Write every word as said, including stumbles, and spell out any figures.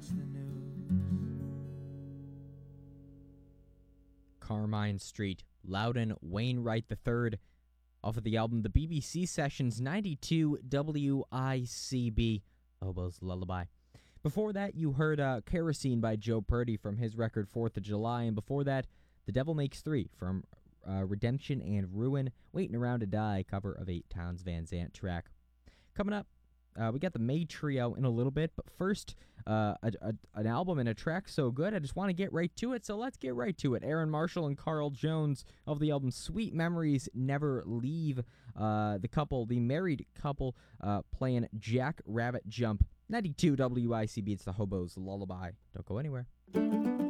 watch the news. Carmine Street, Loudon Wainwright the third, off of the album The B B C Sessions, ninety-two W I C B, Hobo's Lullaby. Before that, you heard uh, Kerosene by Joe Purdy from his record fourth of July, and before that, The Devil Makes Three from uh, Redemption and Ruin, Waiting Around to Die, cover of a Towns Van Zandt track. Coming up, uh, we got the May Trio in a little bit, but first, uh, a, a, an album and a track so good, I just want to get right to it, so let's get right to it. Aaron Marshall and Carl Jones of the album Sweet Memories Never Leave, uh, the couple, the married couple, uh, playing Jack Rabbit Jump. ninety-two W I C B, it's the Hobo's Lullaby. Don't go anywhere.